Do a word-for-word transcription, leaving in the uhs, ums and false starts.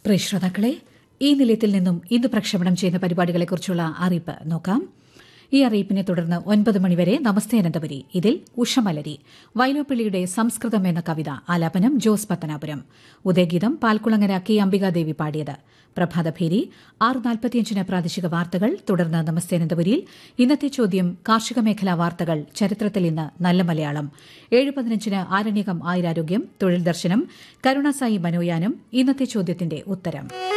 പ്രിയ ശ്രോതാക്കളെ, ഈ നിലയത്തിൽ നിന്നും ഇന്ന് പ്രക്ഷേപണം ചെയ്യുന്ന പരിപാടികളെക്കുറിച്ചുള്ള അറിയിപ്പ് നോക്കാം. ഈ അറിയിപ്പിനെ തുടർന്ന് ഒൻപത് മണിവരെ നമസ്തേ അനന്തപുരി. ഇതിൽ ഉഷമലരി, വൈലോപ്പിള്ളിയുടെ സംസ്കൃതം എന്ന കവിത ആലാപനം ജോസ് പത്തനാപുരം. ഉദയഗീതം പാൽക്കുളങ്ങര കെ അംബികാദേവി പാടിയത്. പ്രഭാതഭേരി ആറ് നാൽപ്പത്തിയഞ്ചിന് പ്രാദേശിക വാർത്തകൾ. തുടർന്ന് നമസ്തേ അനന്തപുരിയിൽ ഇന്നത്തെ ചോദ്യം കാർഷിക മേഖലാ വാർത്തകൾ, ചരിത്രത്തിൽ ഇന്ന് നല്ല മലയാളം. ഏഴ് പതിനഞ്ചിന് ആരണ്യകം ആയുരാരോഗ്യം, തൊഴിൽ ദർശനം, കരുണാസായി മനോയാനം, ഇന്നത്തെ ചോദ്യത്തിന്റെ ഉത്തരം.